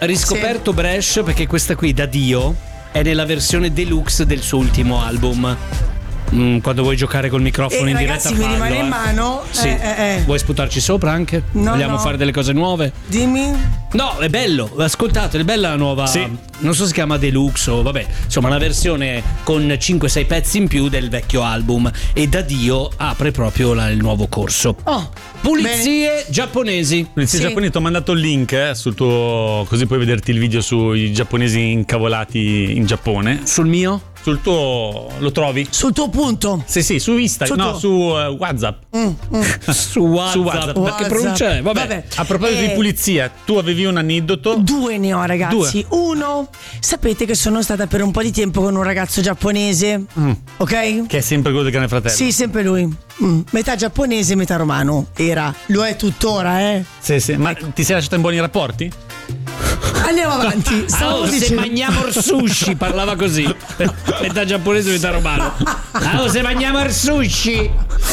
riscoperto Bresh perché questa qui da Dio è nella versione deluxe del suo ultimo album. Quando vuoi giocare col microfono in diretta, ragazzi, mi rimane in mano. Sì. Vuoi sputarci sopra anche? No, Vogliamo fare delle cose nuove? Dimmi. No, è bello, ascoltate, è bella la nuova. Sì. Non so se si chiama deluxe o vabbè, insomma, una versione con 5-6 pezzi in più del vecchio album. E da Dio apre proprio il nuovo corso. Pulizie giapponesi. Pulizie giapponesi, ti ho mandato il link sul tuo, così puoi vederti il video sui giapponesi incavolati in Giappone. Sul mio? Sul tuo, lo trovi? Sul tuo punto. Sì, su Instagram, su WhatsApp. Su WhatsApp. Ma che pronuncia è? Vabbè. A proposito di pulizia, tu avevi un aneddoto? 2 ne ho, ragazzi. 1, sapete che sono stata per un po' di tempo con un ragazzo giapponese, ok? Che è sempre quello del Grande Fratello. Sì, sempre lui. Metà giapponese, metà romano. Lo è tuttora, Sì. Ma ti sei lasciato in buoni rapporti? Andiamo avanti. Se mangiamo il sushi, parlava così. Metà giapponese, metà romano. Se mangiamo il sushi.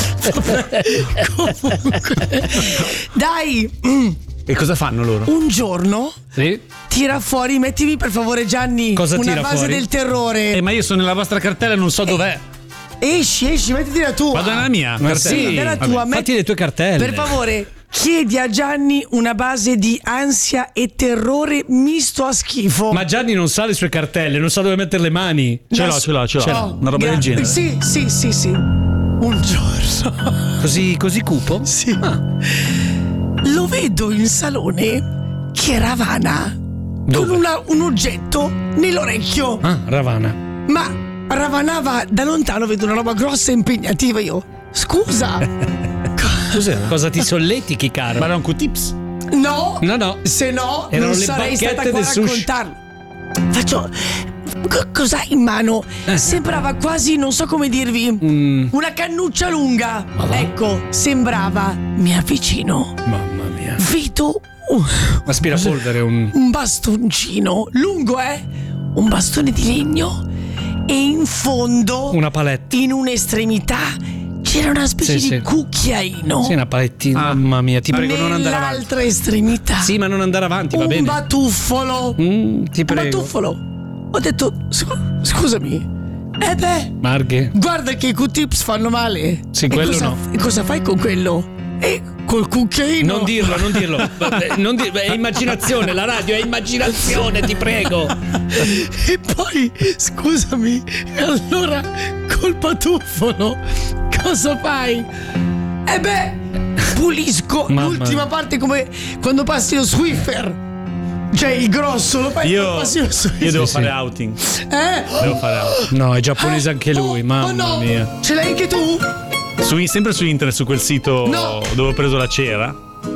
Dai. E cosa fanno loro? Un giorno Sì. tira fuori, mettimi per favore, Gianni, Cosa una tira base fuori? del terrore. Ma io sono nella vostra cartella e non so dov'è. Esci, mettiti la tua. Vado nella mia Ma cartella. sì, della tua, fatti le tue cartelle. Per favore, chiedi a Gianni una base di ansia e terrore misto a schifo. Ma Gianni non sa le sue cartelle, non sa dove mettere le mani. Ce l'ho. Una roba del genere. Sì. Un giorno. Così cupo? Sì. Lo vedo in salone che ravana Dove? con un oggetto nell'orecchio. Ravana. Ma ravanava da lontano, vedo una roba grossa e impegnativa. Io, scusa. Cos'era? Cosa ti solletichi, caro? Ma era un Q-tips? No. Se no, non erano le sarei stata bacchette qua a del sushi. raccontarlo. Faccio. Cos'hai in mano? Sembrava quasi, non so come dirvi, una cannuccia lunga. Ecco, sembrava. Mi avvicino. Mamma mia. Vedo Aspirapolvere un bastoncino lungo, un bastone di legno, e in fondo, una paletta. in un'estremità, c'era una specie di cucchiaino. Sì, una palettina. Mamma mia, ti prego, non andare avanti. Nell'altra estremità. Sì, ma non andare avanti, va bene. Un batuffolo. Ti prego. Un batuffolo. Ho detto, scusami. Marghe. Guarda che i Q-tips fanno male. Sì, quello no. E cosa fai con quello? E col cucchiaino. Non dirlo. È immaginazione, la radio è immaginazione, ti prego. E poi, scusami, e allora col batuffolo cosa fai? Pulisco l'ultima parte, come quando passi lo Swiffer. Cioè il grosso lo fai. Io devo fare outing. Devo fare outing. No, è giapponese anche lui, mamma mia. Ce l'hai anche tu? Sempre su internet, su quel sito dove ho preso la cera.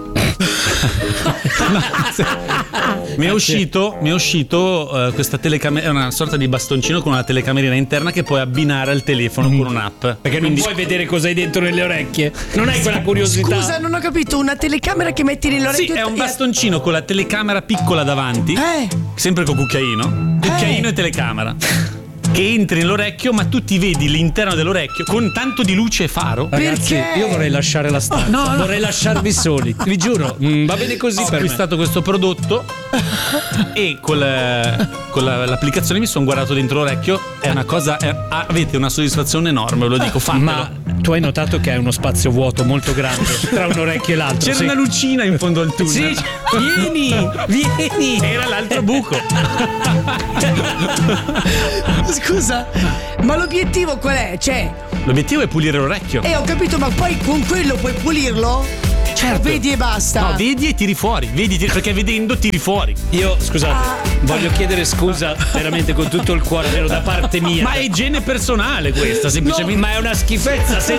Mi è uscito questa telecamera, è una sorta di bastoncino con una telecamerina interna che puoi abbinare al telefono con un'app. Perché non puoi vedere cosa hai dentro nelle orecchie. Non hai quella curiosità. Scusa, non ho capito. Una telecamera che metti nell'orecchio? Sì, è un bastoncino con la telecamera piccola davanti, sempre con cucchiaino e telecamera, che entri nell'orecchio, ma tu ti vedi l'interno dell'orecchio con tanto di luce e faro. Ragazzi, perché? io vorrei lasciare la stanza. Vorrei lasciarvi soli. Vi giuro, va bene così. Ho per acquistato questo prodotto e con l'applicazione mi sono guardato dentro l'orecchio. È una cosa, avete una soddisfazione enorme, ve lo dico, fatelo. Ma tu hai notato che hai uno spazio vuoto molto grande tra un orecchio e l'altro? C'era una lucina in fondo al tunnel. Sì, vieni. Era l'altro buco. Scusa, ma l'obiettivo qual è? Cioè, l'obiettivo è pulire l'orecchio. ho capito, ma poi con quello puoi pulirlo? Certo. Vedi e basta. No, vedi e tiri fuori. Perché vedendo tiri fuori. Io, scusate, voglio chiedere scusa veramente con tutto il cuore, vero, da parte mia. Ma è igiene personale questa, semplicemente. No, ma è una schifezza.